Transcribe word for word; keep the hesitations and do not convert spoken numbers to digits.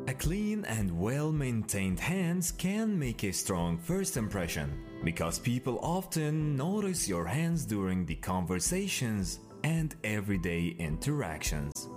A clean and well-maintained hands can make a strong first impression because people often notice your hands during the conversations and everyday interactions.